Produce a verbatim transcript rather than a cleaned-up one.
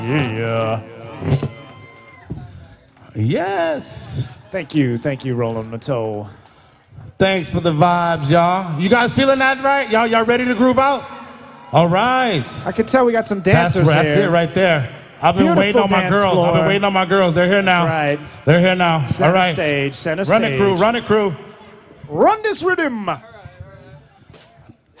Yeah. Yes. Thank you, thank you, Roland Matteau. Thanks for the vibes, y'all. You guys feeling that right? Y'all, y'all ready to groove out? All right. I can tell we got some That's, dancers that's here. it right there. I've been Beautiful waiting on my dance girls. floor. I've been waiting on my girls. They're here now. That's right. They're here now. Center All right. stage, center Run stage. it, crew. Run it, crew. Run this rhythm.